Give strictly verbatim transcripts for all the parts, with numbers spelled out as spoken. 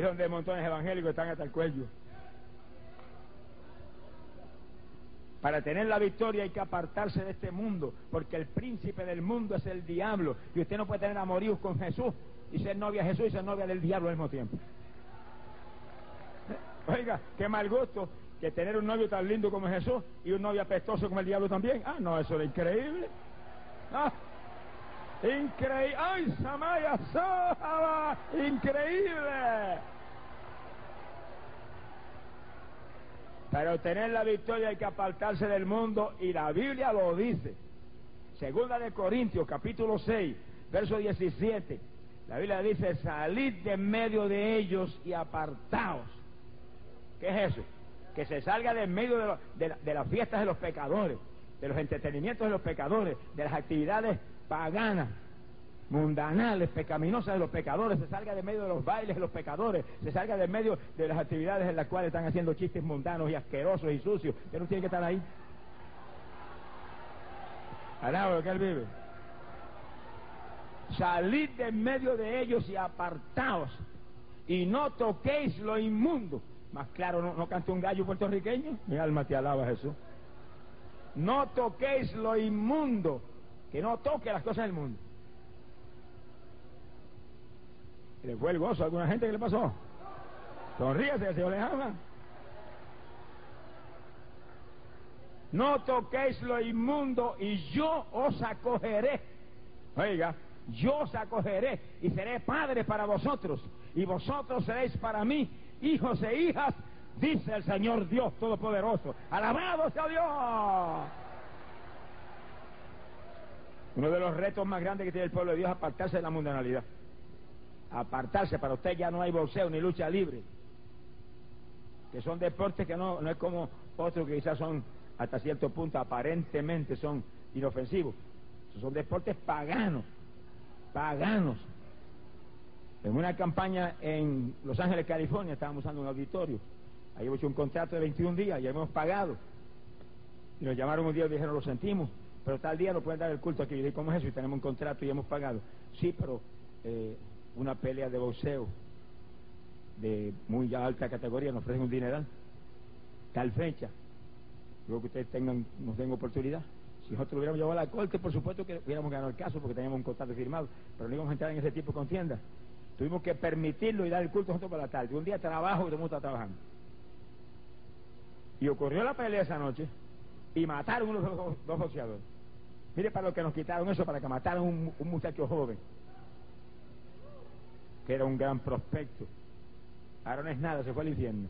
donde hay montones evangélicos están hasta el cuello. Para tener la victoria hay que apartarse de este mundo, porque el príncipe del mundo es el diablo, y usted no puede tener amoríos con Jesús y ser novia de Jesús y ser novia del diablo al mismo tiempo. Oiga, qué mal gusto que tener un novio tan lindo como Jesús y un novio apestoso como el diablo también. Ah, no, eso es increíble. Ah, increíble. ¡Ay, Samaya Sahaba! ¡Increíble! Para obtener la victoria hay que apartarse del mundo, y la Biblia lo dice. Segunda de Corintios, capítulo seis, verso diecisiete. La Biblia dice: salid de en medio de ellos y apartaos. ¿Qué es eso? Que se salga de en medio de, lo, de, la, de las fiestas de los pecadores, de los entretenimientos de los pecadores, de las actividades paganas, mundanales, pecaminosas de los pecadores, se salga de medio de los bailes de los pecadores, se salga de medio de las actividades en las cuales están haciendo chistes mundanos y asquerosos y sucios. Usted no tiene que estar ahí. Alaba lo que él vive. Salid de en medio de ellos y apartaos, y no toquéis lo inmundo. Más claro, ¿no, no canta un gallo puertorriqueño? Mi alma te alaba, Jesús. No toquéis lo inmundo, que no toque las cosas del mundo. ¿Le fue el gozo a alguna gente que le pasó? Sonríase, el Señor les ama. No toquéis lo inmundo, y yo os acogeré. Oiga, yo os acogeré y seré padre para vosotros, y vosotros seréis para mí hijos e hijas, dice el Señor Dios Todopoderoso. ¡Alabado sea Dios! Uno de los retos más grandes que tiene el pueblo de Dios es apartarse de la mundanalidad. Apartarse. Para usted ya no hay boxeo ni lucha libre, que son deportes que no, no es como otros que quizás son hasta cierto punto aparentemente son inofensivos. Esos son deportes paganos, paganos. En una campaña en Los Ángeles, California, estábamos usando un auditorio. Ahí hemos hecho un contrato de veintiún días, ya hemos pagado. Y nos llamaron un día y dijeron: lo sentimos, pero tal día no pueden dar el culto aquí. Y yo dije: ¿cómo es eso? Y tenemos un contrato y hemos pagado. Sí, pero eh, una pelea de boxeo de muy alta categoría nos ofrecen un dineral, tal fecha, luego que ustedes tengan, nos den oportunidad. Si nosotros hubiéramos llevado a la corte, por supuesto que hubiéramos ganado el caso, porque teníamos un contrato firmado, pero no íbamos a entrar en ese tipo de contienda. Tuvimos que permitirlo y dar el culto nosotros por la tarde. Un día trabajo y todo el mundo está trabajando. Y ocurrió la pelea esa noche y mataron unos dos, dos boxeadores. Mire para lo que nos quitaron eso, para que mataran un, un muchacho joven que era un gran prospecto. Ahora no es nada, se fue al infierno.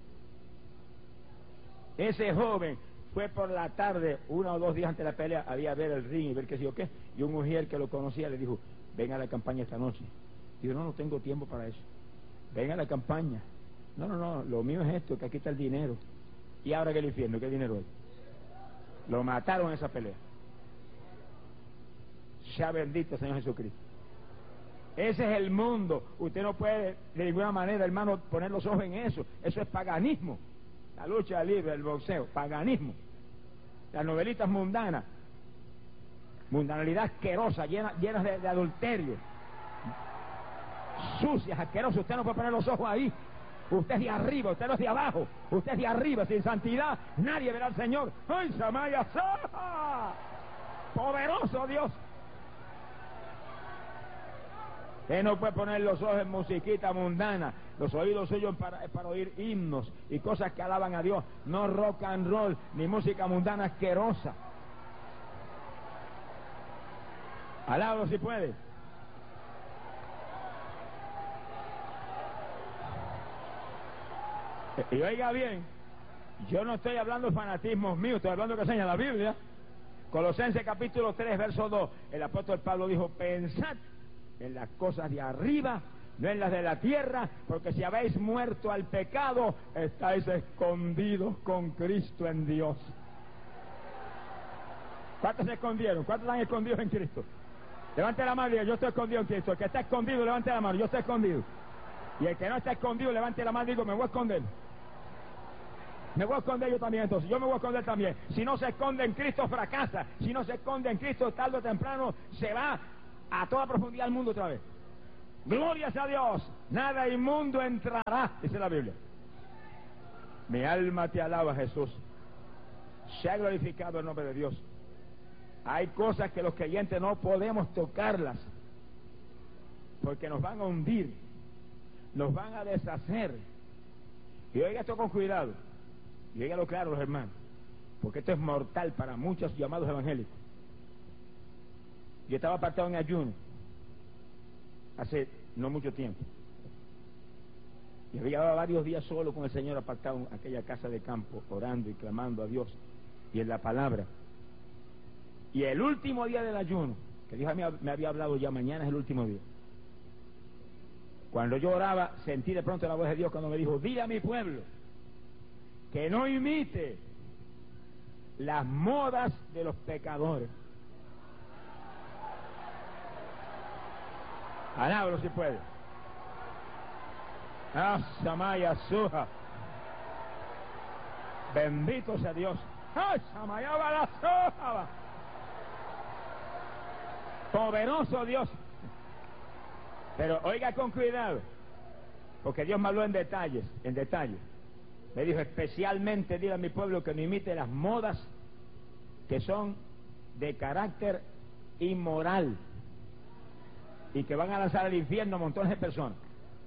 Ese joven fue por la tarde, uno o dos días antes de la pelea, había a ver el ring y ver qué sé yo qué, y un mujer que lo conocía le dijo: ven a la campaña esta noche. Digo: no, no tengo tiempo para eso. Ven a la campaña. No, no, no, lo mío es esto, que aquí está el dinero. Y ahora que el infierno, ¿qué dinero es? Lo mataron en esa pelea. Sea bendito Señor Jesucristo. Ese es el mundo. Usted no puede de ninguna manera, hermano, poner los ojos en eso. Eso es paganismo. La lucha libre, el boxeo, paganismo. Las novelitas mundanas, mundanalidad asquerosa, llenas llena de, de adulterio, sucias, asquerosas. Usted no puede poner los ojos ahí. Usted es de arriba, usted no es de abajo. Usted es de arriba. Sin santidad nadie verá al Señor. ¡Ay, Samaya Saha! ¡Poderoso Dios! Usted no puede poner los ojos en musiquita mundana. Los oídos suyos para, para oír himnos y cosas que alaban a Dios. No rock and roll, ni música mundana asquerosa. Alábalo si puede. Y oiga bien, yo no estoy hablando de fanatismos míos, estoy hablando de que enseña la Biblia. Colosenses capítulo tres, verso dos. El apóstol Pablo dijo: pensad en las cosas de arriba, no en las de la tierra, porque si habéis muerto al pecado, estáis escondidos con Cristo en Dios. ¿Cuántos se escondieron? ¿Cuántos están escondidos en Cristo? Levante la mano y diga: yo estoy escondido en Cristo. El que está escondido, levante la mano: yo estoy escondido. Y el que no está escondido, levante la mano y digo: me voy a esconder. Me voy a esconder yo también, entonces. Yo me voy a esconder también. Si no se esconde en Cristo, fracasa. Si no se esconde en Cristo, tarde o temprano se va a toda profundidad al mundo otra vez. Glorias a Dios. Nada inmundo entrará, dice la Biblia. Mi alma te alaba, Jesús. Se ha glorificado el nombre de Dios. Hay cosas que los creyentes no podemos tocarlas, porque nos van a hundir, nos van a deshacer. Y oiga esto con cuidado, y oígalo claro, los hermanos, porque esto es mortal para muchos llamados evangélicos. Yo estaba apartado en ayuno hace no mucho tiempo, y había llevado varios días solo con el Señor, apartado en aquella casa de campo, orando y clamando a Dios y en la palabra. Y el último día del ayuno, que Dios me había hablado ya, mañana es el último día. Cuando yo oraba, sentí de pronto la voz de Dios cuando me dijo: dile a mi pueblo que no imite las modas de los pecadores. Alábalo si puede. Ah, Samaya Suja. Bendito sea Dios. Ah, Samaya Balasoja. Poderoso Dios. Pero oiga con cuidado, porque Dios me habló en detalles, en detalles. Me dijo: especialmente dile a mi pueblo que no imite las modas que son de carácter inmoral y que van a lanzar al infierno a montones de personas.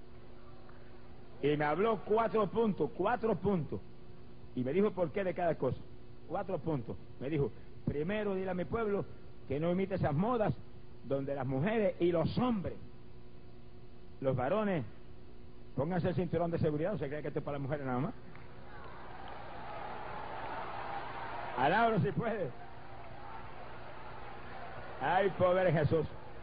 Y me habló cuatro puntos, cuatro puntos. Y me dijo por qué de cada cosa. Cuatro puntos. Me dijo: primero, dile a mi pueblo que no imite esas modas donde las mujeres y los hombres, los varones, pónganse el cinturón de seguridad, no se cree que esto es para las mujeres nada más. Alábalo si puede. Hay poder en Jesús.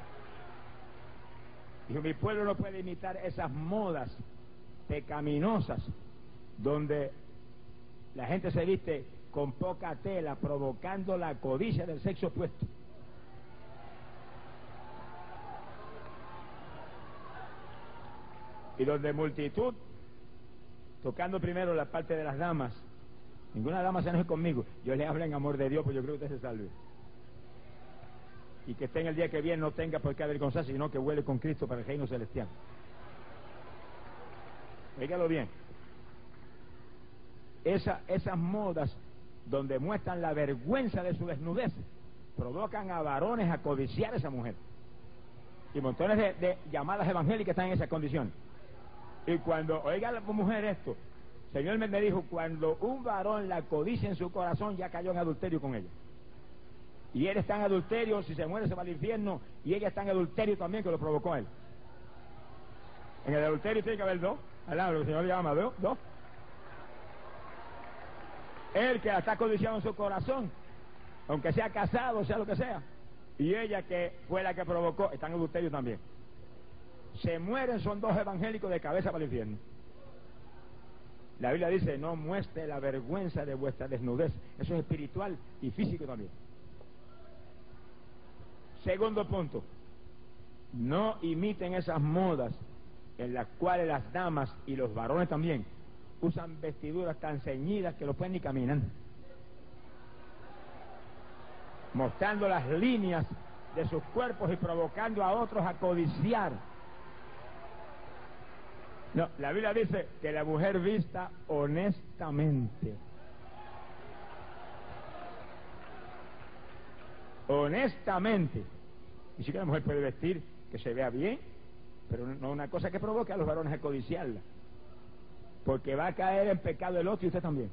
Dijo: mi pueblo no puede imitar esas modas pecaminosas donde la gente se viste con poca tela, provocando la codicia del sexo opuesto. Y donde multitud, tocando primero la parte de las damas, ninguna dama se enoje conmigo, yo le hablo en amor de Dios, pues yo creo que usted se salve. Y que esté en el día que viene no tenga por qué avergonzarse, sino que huele con Cristo para el reino celestial. Dígalo bien. Esa, esas modas donde muestran la vergüenza de su desnudez provocan a varones a codiciar a esa mujer. Y montones de, de llamadas evangélicas están en esa condición. Y cuando oiga la mujer esto, el Señor me dijo: cuando un varón la codicia en su corazón, ya cayó en adulterio con ella. Y él está en adulterio, si se muere se va al infierno, y ella está en adulterio también, que lo provocó él. En el adulterio tiene que haber dos, al lado, lo que el Señor le llama dos, dos. Él que la está codiciando en su corazón, aunque sea casado, sea lo que sea, y ella que fue la que provocó, está en adulterio también. Se mueren, son dos evangélicos de cabeza para el infierno. La Biblia dice: no muestre la vergüenza de vuestra desnudez. Eso es espiritual y físico también. Segundo punto: no imiten esas modas en las cuales las damas y los varones también usan vestiduras tan ceñidas que no pueden ni caminar, mostrando las líneas de sus cuerpos y provocando a otros a codiciar. No, la Biblia dice que la mujer vista honestamente. Honestamente. Y sí que la mujer puede vestir que se vea bien, pero no una cosa que provoque a los varones a codiciarla, porque va a caer en pecado el otro y usted también.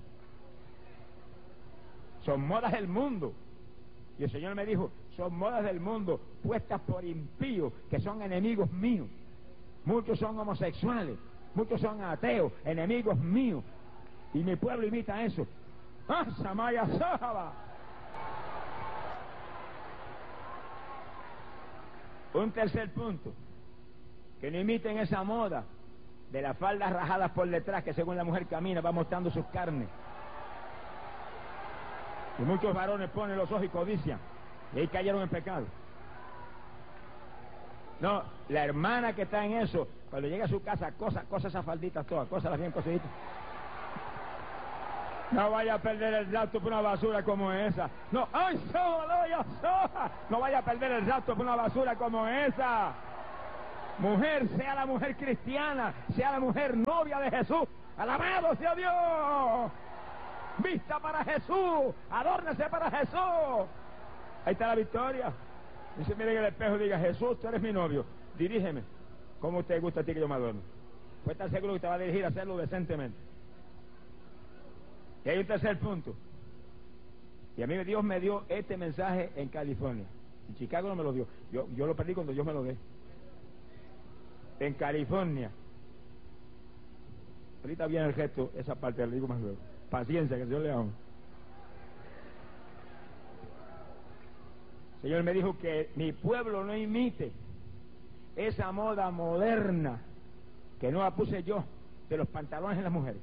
Son modas del mundo. Y el Señor me dijo: son modas del mundo puestas por impíos que son enemigos míos. Muchos son homosexuales, muchos son ateos, enemigos míos. Y mi pueblo imita eso. ¡Ah, Samaya Sahaba! Un tercer punto: que no imiten esa moda de las faldas rajadas por detrás, que según la mujer camina va mostrando sus carnes. Y muchos varones ponen los ojos y codician, y ahí cayeron en pecado. No, la hermana que está en eso, cuando llega a su casa, cosa, cosa esas falditas todas, cosa las bien cosiditas. No vaya a perder el rapto por una basura como esa. No, ¡ay, soja! No vaya a perder el rapto por una basura como esa. Mujer, sea la mujer cristiana, sea la mujer novia de Jesús. ¡Alabado sea Dios! Vista para Jesús, adórnese para Jesús. Ahí está la victoria. Dice, mire en el espejo y diga, Jesús, tú eres mi novio, dirígeme. ¿Cómo usted gusta a ti que yo me adorne? Pues estar seguro que te va a dirigir a hacerlo decentemente. Y hay un tercer punto. Y a mí Dios me dio este mensaje en California. En Chicago no me lo dio. Yo, yo lo perdí cuando Dios me lo dé. En California. Ahorita viene el gesto, esa parte, le digo más luego. Paciencia, que el Señor le ama. El Señor me dijo que mi pueblo no imite esa moda moderna que no la puse yo de los pantalones en las mujeres.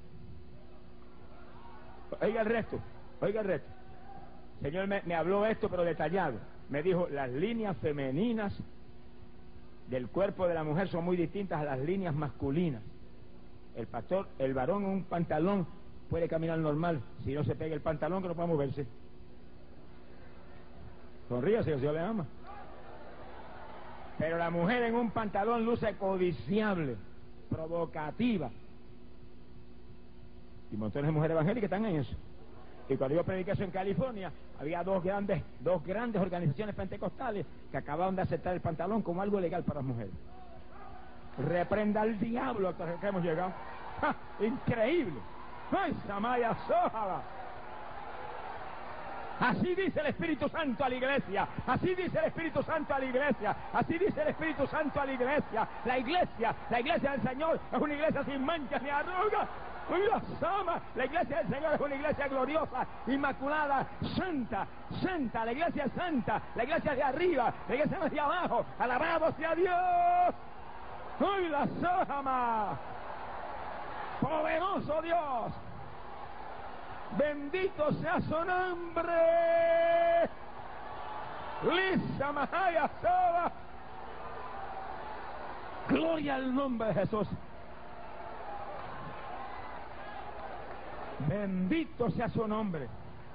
Oiga el resto, oiga el resto. El Señor me, me habló esto pero detallado. Me dijo, las líneas femeninas del cuerpo de la mujer son muy distintas a las líneas masculinas. El pastor, el varón en un pantalón puede caminar normal, si no se pega el pantalón que no puede moverse. Sonríase, que el Señor le ama. Pero la mujer en un pantalón luce codiciable, provocativa. Y montones de mujeres evangélicas están en eso. Y cuando yo prediqué eso en California, había dos grandes, dos grandes organizaciones pentecostales que acababan de aceptar el pantalón como algo legal para las mujeres. Reprenda al diablo hasta que hemos llegado. ¡Ja! Increíble. ¡Ay, Samaya Sójala! Así dice el Espíritu Santo a la iglesia. Así dice el Espíritu Santo a la iglesia. Así dice el Espíritu Santo a la iglesia. La iglesia, la iglesia del Señor es una iglesia sin manchas ni arrugas. La iglesia del Señor es una iglesia gloriosa, inmaculada, santa, santa. La iglesia es santa. La iglesia es de arriba, la iglesia no es de abajo. Alabado sea Dios. ¡Uy, la Sójama! Poderoso Dios. Bendito sea su nombre. Lisa Mahaya Soba. Gloria al nombre de Jesús. Bendito sea su nombre.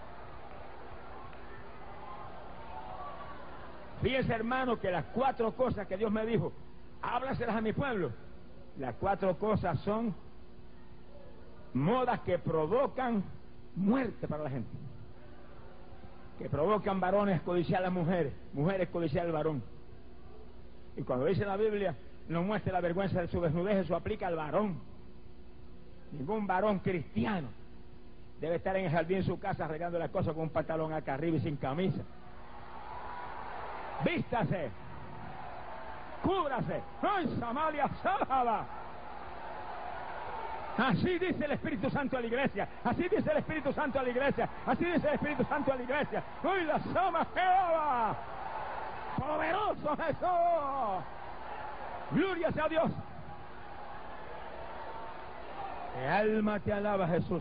Fíjense, hermano, que las cuatro cosas que Dios me dijo, háblaselas a mi pueblo. Las cuatro cosas son modas que provocan muerte para la gente, que provocan varones codiciar a las mujeres, mujeres codiciar al varón. Y cuando dice la Biblia, no muestre la vergüenza de su desnudez, eso aplica al varón. Ningún varón cristiano debe estar en el jardín de su casa arreglando las cosas con un pantalón acá arriba y sin camisa. Vístase, cúbrase. ¡Ay, Samaria Sábala! Así dice el Espíritu Santo a la iglesia. Así dice el Espíritu Santo a la iglesia. Así dice el Espíritu Santo a la iglesia. ¡Uy, la Sama Jehová! ¡Poderoso Jesús! ¡Gloria sea a Dios! Mi alma te alaba, Jesús.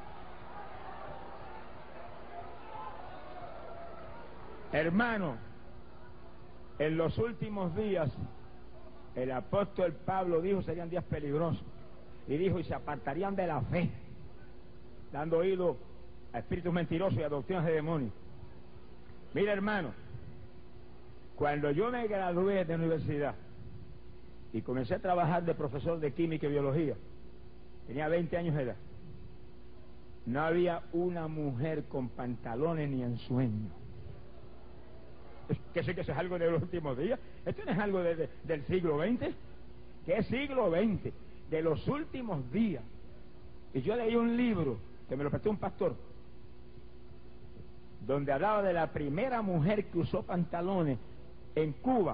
Hermano, en los últimos días, el apóstol Pablo dijo serían días peligrosos. Y dijo, y se apartarían de la fe, dando oído a espíritus mentirosos y a doctrinas de demonios. Mira, hermano, cuando yo me gradué de universidad y comencé a trabajar de profesor de química y biología, tenía veinte años de edad, no había una mujer con pantalones ni en sueño. ¿Que sí que eso es algo de los últimos días? ¿Esto no es algo de, de, del siglo veinte? ¿Qué es siglo veinte? De los últimos días. Y yo leí un libro que me lo prestó un pastor, donde hablaba de la primera mujer que usó pantalones en Cuba.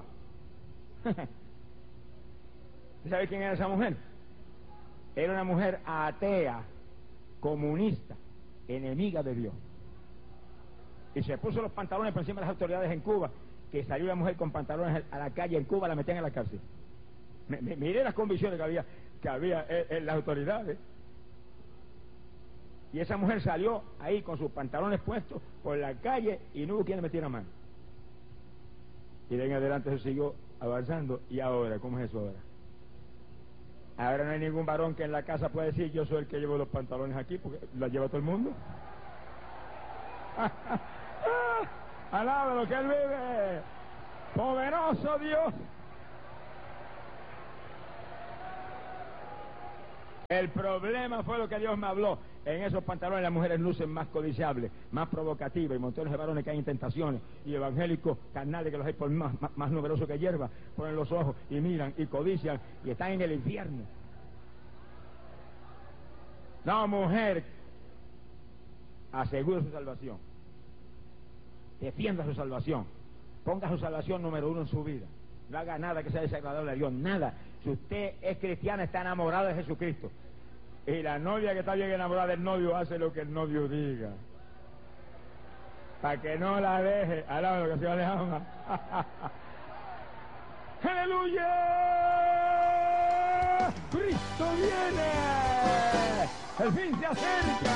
¿Sabe quién era esa mujer? Era una mujer atea, comunista, enemiga de Dios. Y se puso los pantalones por encima de las autoridades en Cuba, que salió una mujer con pantalones a la calle en Cuba, la metían en la cárcel. Me, me, miré las convicciones que había que había en, en las autoridades. Y esa mujer salió ahí con sus pantalones puestos por la calle y no hubo quien le metiera mano. Y de ahí en adelante se siguió avanzando. ¿Y ahora? ¿Cómo es eso ahora? Ahora no hay ningún varón que en la casa pueda decir yo soy el que llevo los pantalones aquí, porque la lleva todo el mundo. Alaba lo que él vive. Poderoso Dios. El problema fue lo que Dios me habló. En esos pantalones las mujeres lucen más codiciables, más provocativas, y montones de varones caen en tentaciones, y evangélicos carnales que los hay por más, más, más numerosos que hierba, ponen los ojos y miran y codician y están en el infierno. No, mujer, asegura su salvación, defienda su salvación, ponga su salvación número uno en su vida. No haga nada que sea desagradable a Dios, nada. Si usted es cristiana, está enamorada de Jesucristo. Y la novia que está bien enamorada del novio hace lo que el novio diga, para que no la deje. Alaba lo que se le ama. ¡Aleluya! ¡Cristo viene! ¡El fin se acerca!